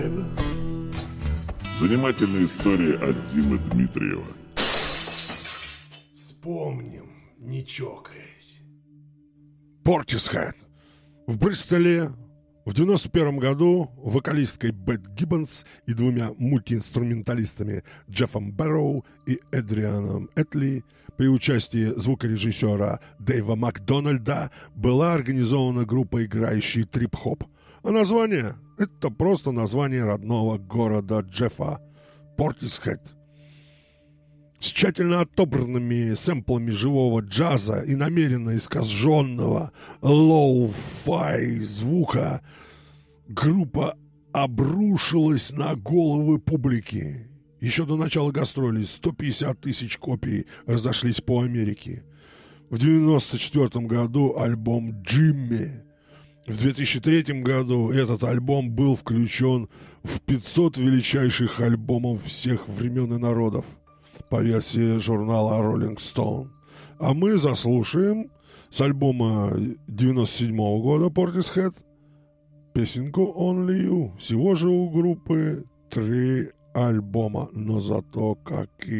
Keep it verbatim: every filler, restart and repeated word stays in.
Занимательная история от Димы Дмитриева. Вспомним, не чокаясь. Портисхед. В Бристоле в девяносто первом году вокалисткой Бет Гиббонс и двумя мультиинструменталистами Джеффом Бэрроу и Эдрианом Этли при участии звукорежиссера Дэйва Макдональда была организована группа, играющая трип-хоп. А название — это просто название родного города Джеффа — Портисхед. С тщательно отобранными сэмплами живого джаза и намеренно искаженного лоу-фай звука группа обрушилась на головы публики. Еще до начала гастролей сто пятьдесят тысяч копий разошлись по Америке. В девяносто четвёртом году альбом «Джимми». В две тысячи третьем году этот альбом был включен в пятьсот величайших альбомов всех времен и народов по версии журнала Rolling Stone. А мы заслушаем с альбома девяносто седьмого года Portishead песенку Only You. Всего же у группы три альбома, но зато какие.